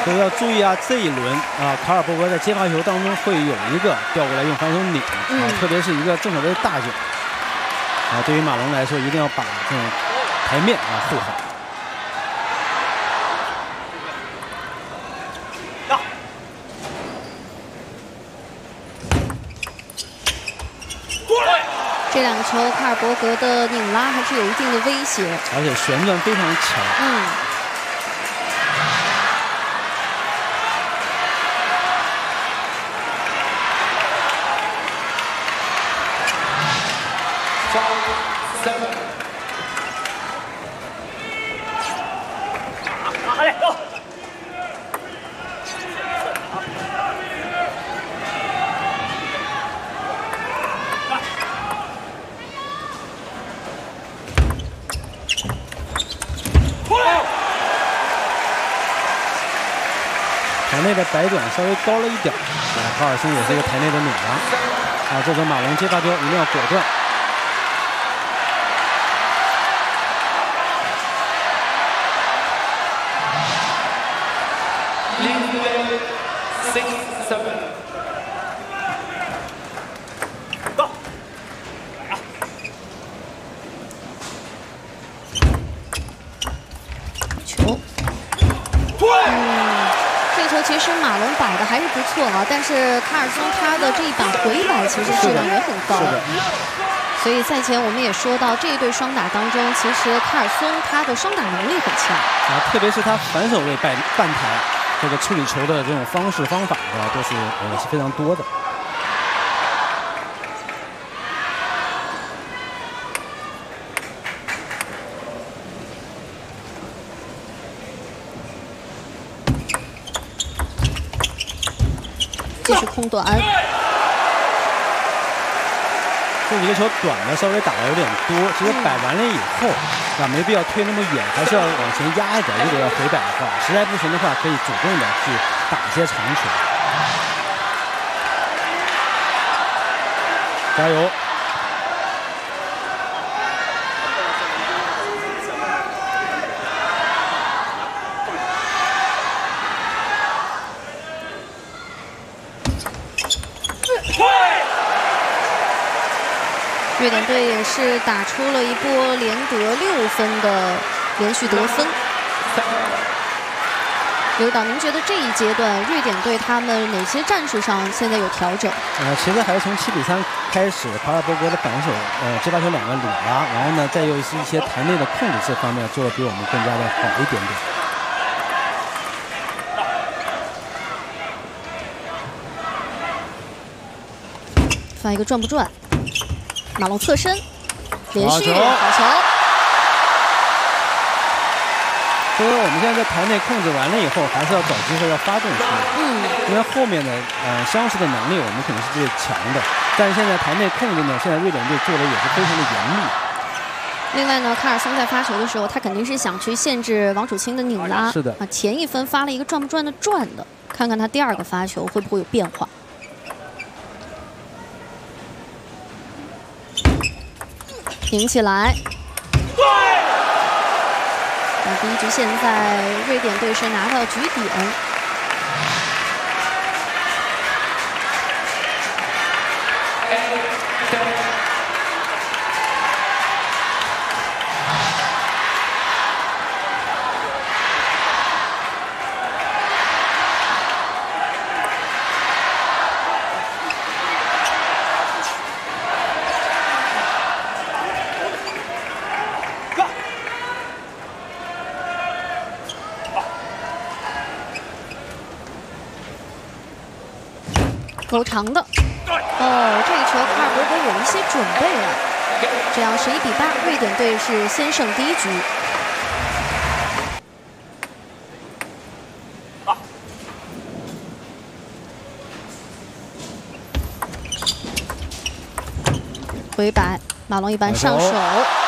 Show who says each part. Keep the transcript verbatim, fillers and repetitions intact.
Speaker 1: 所以要注意啊，这一轮啊，卡尔伯格在接发球当中会有一个调过来用反手拧啊，
Speaker 2: 嗯、
Speaker 1: 特别是一个正手的大脚啊，对于马龙来说，一定要把这种台面啊护好。
Speaker 2: 这两个球，卡尔伯格的拧拉还是有一定的威胁，
Speaker 1: 而且旋转非常强。
Speaker 2: 嗯。
Speaker 1: 台内的摆短稍微高了一点，啊，卡尔森也是一个台内的拧拉，啊，这种马龙接发球一定要果断。
Speaker 2: 球。嗯。 这个球其实马龙摆的还是不错啊，但是卡尔松他的这一把回摆其实质量也很高。所以赛前我们也说到，这一对双打当中，其实卡尔松他的双打能力很强
Speaker 1: 啊，特别是他反手位半半台这个处理球的这种方式方法呢，都是呃是非常多的。
Speaker 2: 继续空短，
Speaker 1: 这几个球短的稍微打的有点多，其实摆完了以后啊，没必要推那么远，还是要往前压一点。如果要回摆的话，实在不行的话，可以主动的去打一些长球。加油！
Speaker 2: 瑞典队也是打出了一波连得六分的连续得分。刘导，您觉得这一阶段瑞典队他们哪些战术上现在有调整？
Speaker 1: 呃，其实还是从七比三开始，卡尔伯格的反手呃接发球两个拧拉，然后呢再有一些一些台内的控制这方面做的比我们更加的好一点点。
Speaker 2: 发一个转不转？马龙侧身，连续好球。
Speaker 1: 所以我们现在在台内控制完了以后，还是要找机会要发动出来。
Speaker 2: 嗯，
Speaker 1: 因为后面的呃相似的能力我们肯定是最强的，但是现在台内控制呢，现在瑞典队做的也是非常的严密。
Speaker 2: 另外呢，卡尔松在发球的时候，他肯定是想去限制王楚钦的拧拉。
Speaker 1: 是的
Speaker 2: 啊，前一分发了一个转不转的转的，看看他第二个发球会不会有变化。 顶起来，那第一局现在瑞典队是拿到局点。够长的，哦，这一球卡尔伯格有一些准备了，这样是一比八，瑞典队是先胜第一局。回摆，马龙一般上手。